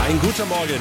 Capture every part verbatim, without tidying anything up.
Ein guter Morgen.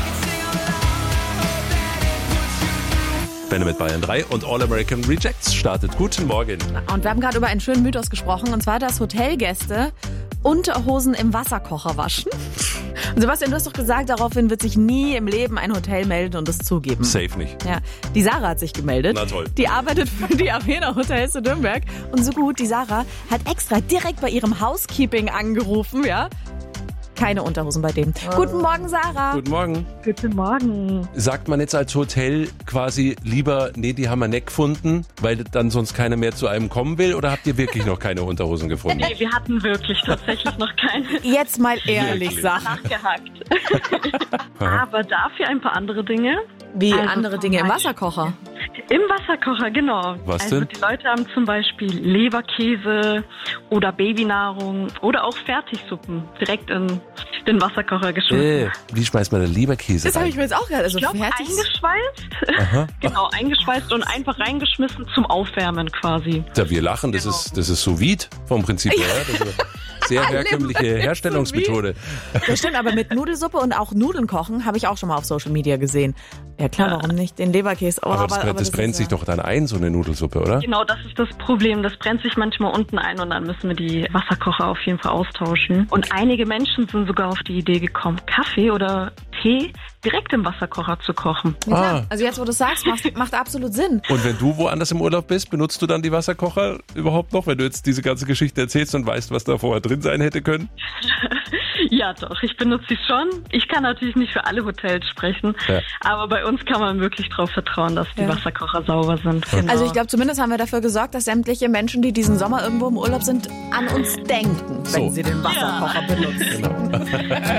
Benne mit Bayern drei und All American Rejects startet. Guten Morgen. Und wir haben gerade über einen schönen Mythos gesprochen, und zwar, dass Hotelgäste Unterhosen im Wasserkocher waschen. Und Sebastian, du hast doch gesagt, daraufhin wird sich nie im Leben ein Hotel melden und es zugeben. Safe nicht. Ja, die Sarah hat sich gemeldet. Na toll. Die arbeitet für die Avena Hotels in Nürnberg. Und so gut, die Sarah hat extra direkt bei ihrem Housekeeping angerufen, ja. Keine Unterhosen bei denen. Oh. Guten Morgen, Sarah. Guten Morgen. Guten Morgen. Sagt man jetzt als Hotel quasi lieber, nee, die haben wir nicht gefunden, weil dann sonst keiner mehr zu einem kommen will? Oder habt ihr wirklich noch keine Unterhosen gefunden? Nee, wir hatten wirklich tatsächlich noch keine. Jetzt mal ehrlich, Wirklich? Sarah. Nachgehakt. Aber dafür ein paar andere Dinge. Wie Also andere zum Dinge im Beispiel- Wasserkocher? Im Wasserkocher, genau. Was also denn? die Leute haben zum Beispiel Leberkäse oder Babynahrung oder auch Fertigsuppen direkt in den Wasserkocher geschmissen. Äh, wie schmeißt man da Leberkäse Das habe rein? ich mir jetzt auch gerade. Also Ich glaube, fertig. eingeschweißt. Aha. Genau, eingeschweißt und einfach reingeschmissen zum Aufwärmen quasi. Ja, wir lachen, das ist, das ist sous vide vom Prinzip her. Das ist eine sehr herkömmliche Leber- Herstellungsmethode. Das stimmt, aber mit Nudelsuppe und auch Nudeln kochen habe ich auch schon mal auf Social Media gesehen. Ja klar, warum nicht? Den Leberkäse. Oh, Aber das, brennt- das ist brennt ja- sich doch dann ein, so eine Nudelsuppe, oder? Genau, das ist das Problem. Das brennt sich manchmal unten ein und dann müssen wir die Wasserkocher auf jeden Fall austauschen. Und einige Menschen sind sogar auf die Idee gekommen, Kaffee oder Tee direkt im Wasserkocher zu kochen. Ja, klar. Ah. Also jetzt, wo du es sagst, macht, macht absolut Sinn. Und wenn du woanders im Urlaub bist, benutzt du dann die Wasserkocher überhaupt noch, wenn du jetzt diese ganze Geschichte erzählst und weißt, was da vorher drin sein hätte können? Ja doch, ich benutze sie schon. Ich kann natürlich nicht für alle Hotels sprechen, Ja. aber bei uns kann man wirklich darauf vertrauen, dass die Ja. Wasserkocher sauber sind. Genau. Also ich glaube, zumindest haben wir dafür gesorgt, dass sämtliche Menschen, die diesen Sommer irgendwo im Urlaub sind, an uns denken, wenn So. sie den Wasserkocher benutzen.